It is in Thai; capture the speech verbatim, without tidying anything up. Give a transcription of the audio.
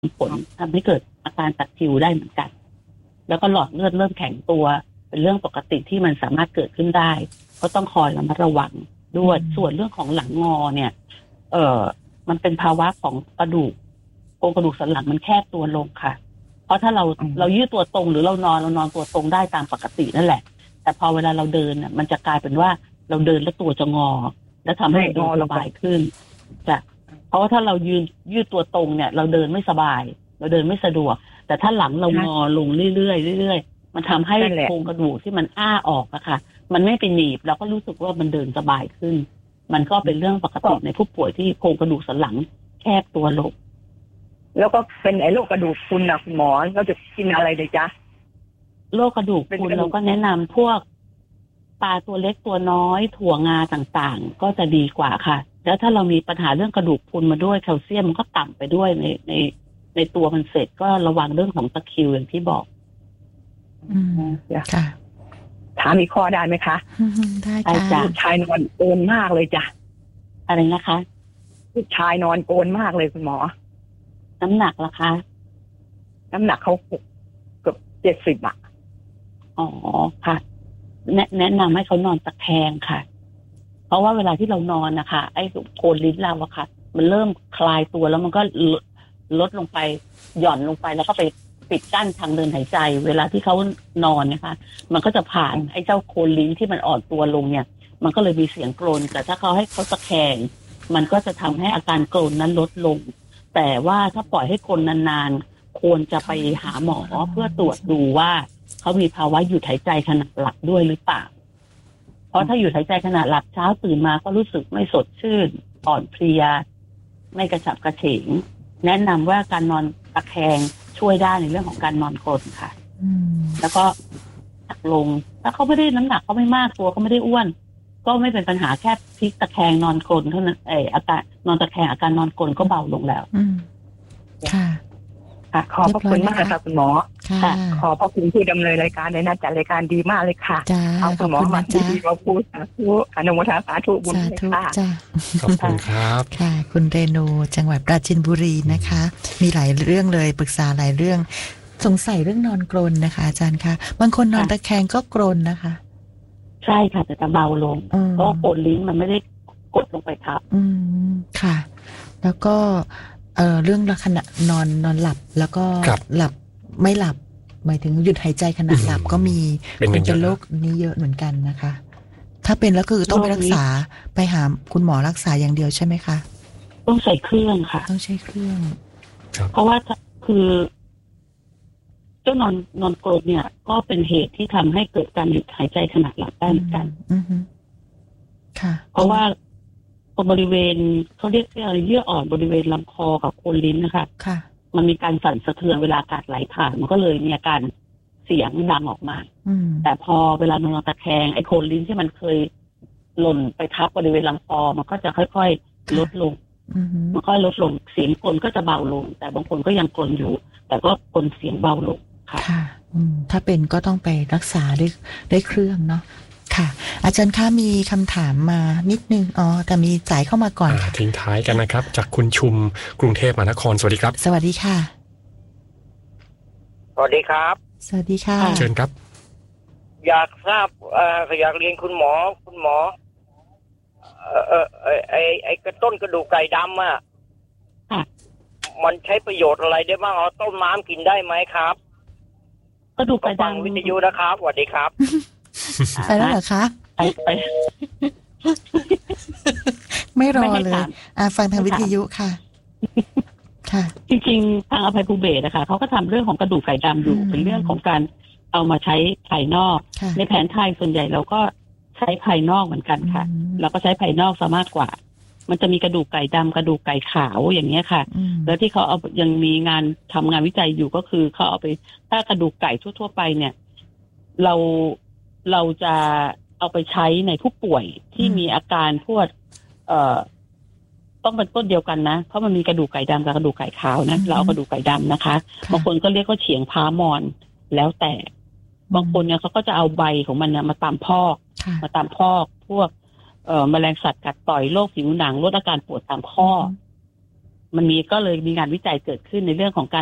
ผลทำให้เกิดอาการตะคริวได้เหมือนกันแล้วก็หลอดเลือดเริ่มแข็งตัวเป็นเรื่องปกติที่มันสามารถเกิดขึ้นได้ก็ต้องคอยระมัดระวังด้วยส่วนเรื่องของหลังงอเนี่ยเอ่อมันเป็นภาวะของกระดูกโครงกระดูกสันหลังมันแคบตัวลงค่ะเพราะถ้าเราเรายืดตัวตรงหรือเรานอนเรานอนตัวตรงได้ตามปกตินั่นแหละแต่พอเวลาเราเดินน่ะมันจะกลายเป็นว่าเราเดินแล้วตัวจะงอแล้วทำให้เราเดินสบายขึ้นจะเพราะว่าถ้าเรายืนยืดตัวตรงเนี่ยเราเดินไม่สบายเราเดินไม่สะดวกแต่ถ้าหลังเรางอลงเรื่อยๆเรื่อยๆมันทำให้โครงกระดูกที่มันอ้าออกอะค่ะมันไม่ไปหนีบเราก็รู้สึกว่ามันเดินสบายขึ้นมันก็เป็นเรื่องปกติในผู้ป่วยที่โครงกระดูกสันหลังแคบตัวลงแล้วก็เป็นไอ้โรคกระดูกพรุนนะคุณหมอเราจะกินอะไรดีจ๊ะโรคกระดูกพรุนเราก็แนะนำพวกปลาตัวเล็กตัวน้อยถั่วงาต่างๆก็จะดีกว่าค่ะแล้วถ้าเรามีปัญหาเรื่องกระดูกพรุนมาด้วยแคลเซียมมันก็ต่ำไปด้วยในในในตัวมันเสร็จก็ระวังเรื่องของตะคริวอย่างที่บอกอืมค่ะถามอีกข้อได้ไหมคะได้ค่ะลูกชายนอนโกนมากเลยจ้ะอะไรนะคะลูกชายนอนโกนมากเลยคุณหมอน้ำหนักล่ะคะน้ำหนักเขาเกือบเจ็ดสิบอ่ะอ๋อค่ะแนะแนะนำให้เขานอนตะแคงค่ะเพราะว่าเวลาที่เรานอนนะคะไอ้โคนลิ้นเราอะค่ะมันเริ่มคลายตัวแล้วมันก็ลดลงไปหย่อนลงไปแล้วก็ไปปิดกั้นทางเดินหายใจเวลาที่เขานอนนะคะมันก็จะผ่านไอ้เจ้าโคนลิ้นที่มันอ่อนตัวลงเนี่ยมันก็เลยมีเสียงกรนแต่ถ้าเขาให้เขาตะแคงมันก็จะทำให้อาการกรนนั้นลดลงแต่ว่าถ้าปล่อยให้กรนนานๆควรจะไปหาหมอเพื่อตรวจดูว่าเขามีภาวะหยุดหายใจขณะหลับด้วยหรือเปล่าเพราะถ้าหยุดหายใจขณะหลับเช้าตื่นมาก็รู้สึกไม่สดชื่นอ่อนเพลียไม่กระฉับกระเฉงแนะนำว่าการนอนตะแคงช่วยได้ในเรื่องของการนอนกรนค่ะแล้วก็ตักลงถ้าเขาไม่ได้น้ำหนักเขาไม่มากตัวเขาไม่ได้อ้วนก็ไม่เป็นปัญหาแค่พลิกตะแคงนอนกรนเท่านั้นเอออาการนอนตะแคงอาการนอนกรนก็เบาลงแล้วค่ะค่ะขอบพระคุณมากค่ะคุณหมอค่ะขอพระคุณที่ดำเนินรายการในนัดจัดรายการดีมากเลยค่ะเอาคุณหมอมาที่ดีมาพูดสาธุอนุโมทนาสาธุบุญค่ะขอบคุณครับค่ะคุณเรนูจังหวัดปราจีนบุรีนะคะมีหลายเรื่องเลยปรึกษาหลายเรื่องสงสัยเรื่องนอนกรนนะคะอาจารย์คะบางคนนอนตะแคงก็กรนนะคะใช่ค่ะแต่จะเบาลงเพราะโคนลิ้นมันไม่ได้กดลงไปทับอืมค่ะแล้วก็เอ่อเรื่องลักษณะนอนนอนหลับแล้วก็หลับไม่หลับหมายถึงหยุดหายใจขณะหลับก็มีเป็นโรคนี้เยอะเหมือนกันนะคะถ้าเป็นแล้วคือต้องไปรักษาไปหาคุณหมอรักษาอย่างเดียวใช่ไหมคะต้องใส่เครื่องค่ะต้องใช้เครื่องเพราะว่าคือเจ้านอนนอนกรนเนี่ยก็เป็นเหตุที่ทำให้เกิดการหยุดหายใจขณะหลับได้เหมือนกันค่ะเพราะว่าบริเวณเขาเรียกอะไรเยื่ออ่อนบริเวณลำคอกับโคนลิ้นนะคะค่ะมันมีการสั่นสะเทือนเวลาอากาศไหลผ่านมันก็เลยมีอาการเสียงดังออกมาแต่พอเวลานอนตะแคงไอ้โคนลิ้นที่มันเคยหล่นไปทับบริเวณลำคอมันก็จะค่อยๆลดลงมันค่อยลดลงเสียงกรนก็จะเบาลงแต่บางคนก็ยังกรนอยู่แต่ก็กรนเสียงเบาลงค่ะถ้าเป็นก็ต้องไปรักษาด้วยด้วยเครื่องเนาะค่ะอาจารย์คะมีคำถามมานิดนึงอ๋อแต่มีสายเข้ามาก่อนทิ้งท้ายกันนะครับจากคุณชุมกรุงเทพมหานครสวัสดีครับสวัสดีค่ะสวัสดีครับสวัสดีค่ะเชิญครับอยากทราบเอ่ออยากเรียนคุณหมอคุณหมอเอ่อเอ่อไอไอไอกระต้นกระดูกไก่ดำอ่ะมันใช้ประโยชน์อะไรได้บ้างเอาต้มน้ำกินได้ไหมครับกระดูกไก่ดำวิทยุนะครับสวัสดีครับไปแล้วเหรอคะไปไปไม่รอเลยอ่าฟังทางวิทยุค่ะค่ะจริงๆทางอภัยภูเบศนะคะเขาก็ทำเรื่องของกระดูกไก่ดำอยู่เป็นเรื่องของการเอามาใช้ภายนอกในแผนไทยส่วนใหญ่เราก็ใช้ภายนอกเหมือนกันค่ะเราก็ใช้ภายนอกซะมากกว่ามันจะมีกระดูกไก่ดำกระดูกไก่ขาวอย่างเงี้ยค่ะแล้วที่เขาเอายังมีงานทำงานวิจัยอยู่ก็คือเขาเอาไปถ้ากระดูกไก่ทั่วๆไปเนี่ยเราเราจะเอาไปใช้ในผู้ป่วยที่มีอาการพวกเอ่อต้องเป็นต้นเดียวกันนะเพราะมันมีกระดูกไก่ดำกับกระดูกไก่ขาวนะเราเอากระดูกไก่ดำนะคะบางคนก็เรียกว่าเฉียงพามอนแล้วแต่บางคนเนี่ยเขาก็จะเอาใบของมันเนี่ยมาตามพอกมาตามพอกพวกเอ่อแมลงสัตว์กัดต่อยโรคผิวหนังลดอาการปวดตามข้อมันมีก็เลยมีงานวิจัยเกิดขึ้นในเรื่องของการ